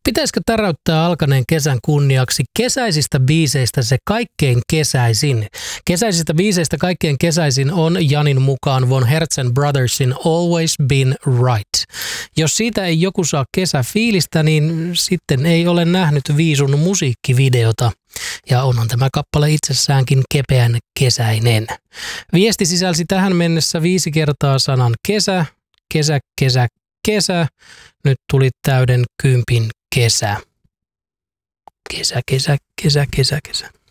Pitäisikö täräyttää alkaneen kesän kunniaksi kesäisistä biiseistä se kaikkein kesäisin? Kesäisistä biiseistä kaikkein kesäisin on Janin mukaan Von Herzen Brothersin Always Been Right. Jos siitä ei joku saa kesäfiilistä, niin sitten ei ole nähnyt Viisun musiikkivideota. Ja onhan tämä kappale itsessäänkin kepeän kesäinen. Viesti sisälsi tähän mennessä 5 kertaa sanan kesä, kesä, kesä, kesä. Nyt tuli täyden 10 kesä. Kesä, kesä, kesä, kesä, kesä.